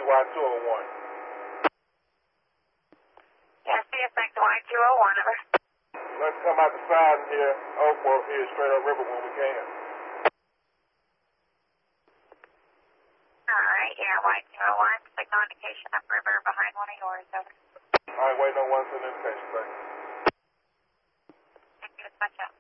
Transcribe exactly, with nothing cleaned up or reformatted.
Y two oh one. Yeah, C S X Y two oh one, over. Let's come out the side here, Oakwood here, straight up river when we can. Alright, yeah, Y two oh one, signal indication upriver behind one of yours, over. Alright, waiting on one send indication, thanks.